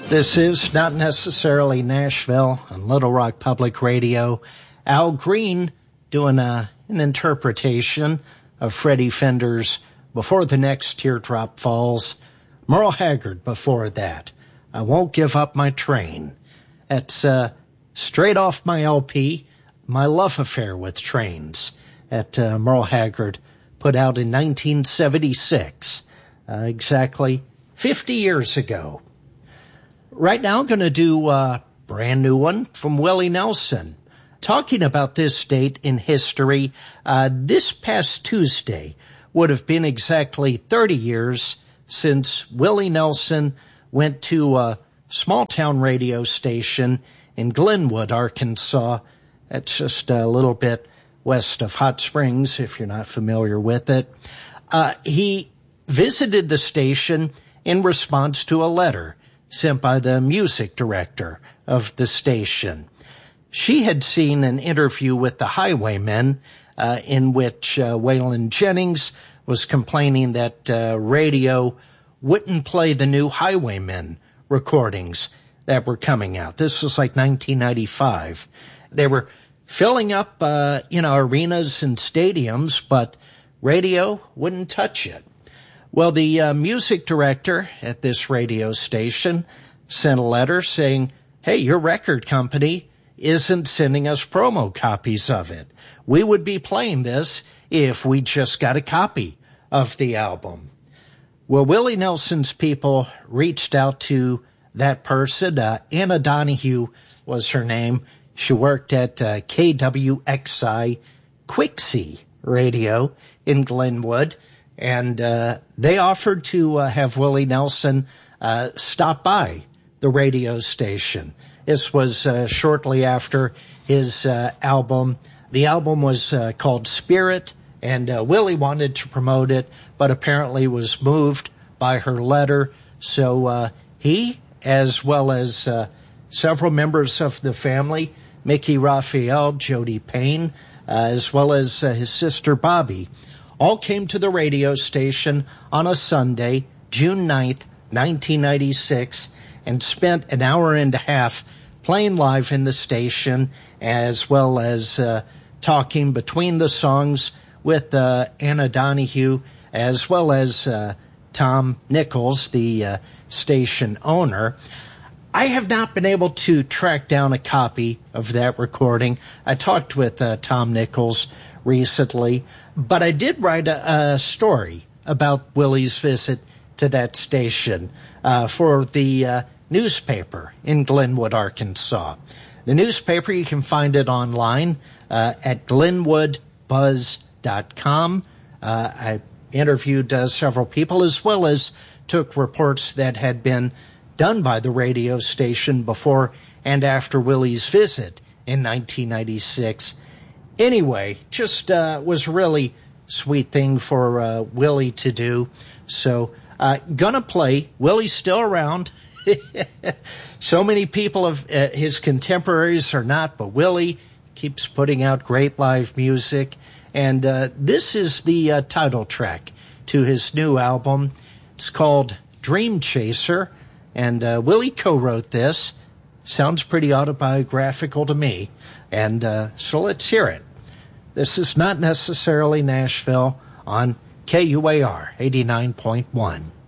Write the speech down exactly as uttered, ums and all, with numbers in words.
This is Not Necessarily Nashville on Little Rock Public Radio. Al Green doing a, an interpretation of Freddie Fender's Before the Next Teardrop Falls. Merle Haggard before that, I Won't Give Up My Train. That's uh, straight off my L P, My Love Affair with Trains, that uh, Merle Haggard put out in nineteen seventy-six, uh, exactly fifty years ago. Right now, I'm going to do a brand new one from Willie Nelson. Talking about this date in history, uh, this past Tuesday would have been exactly thirty years since Willie Nelson went to a small-town radio station in Glenwood, Arkansas. That's just a little bit west of Hot Springs, if you're not familiar with it. Uh, he visited the station in response to a letter sent by the music director of the station. She had seen an interview with the Highwaymen uh, in which uh, Waylon Jennings was complaining that uh, radio wouldn't play the new Highwaymen recordings that were coming out. This was like nineteen ninety-five. They were filling up, uh, you know, arenas and stadiums, but radio wouldn't touch it. Well, the uh, music director at this radio station sent a letter saying, hey, your record company isn't sending us promo copies of it. We would be playing this if we just got a copy of the album. Well, Willie Nelson's people reached out to that person. Uh, Anna Donahue was her name. She worked at uh, K W X I Quixie Radio in Glenwood. And uh, they offered to uh, have Willie Nelson uh, stop by the radio station. This was uh, shortly after his uh, album. The album was uh, called Spirit, and uh, Willie wanted to promote it, but apparently was moved by her letter. So uh, he, as well as uh, several members of the family, Mickey Raphael, Jody Payne, uh, as well as uh, his sister Bobby, all came to the radio station on a Sunday, June ninth, nineteen ninety-six, and spent an hour and a half playing live in the station, as well as uh, talking between the songs with uh, Anna Donahue, as well as uh, Tom Nichols, the uh, station owner. I have not been able to track down a copy of that recording. I talked with uh, Tom Nichols recently, but I did write a, a story about Willie's visit to that station uh, for the uh, newspaper in Glenwood, Arkansas. The newspaper, you can find it online uh, at glenwood buzz dot com. Uh, I interviewed uh, several people, as well as took reports that had been done by the radio station before and after Willie's visit in nineteen ninety-six. Anyway, just uh, was a really sweet thing for uh, Willie to do. So, uh, gonna play. Willie's still around. So many people of uh, his contemporaries are not, but Willie keeps putting out great live music. And uh, this is the uh, title track to his new album. It's called Dream Chaser, and uh, Willie co-wrote this. Sounds pretty autobiographical to me, and uh, so let's hear it. This is Not Necessarily Nashville on K U A R eighty-nine point one.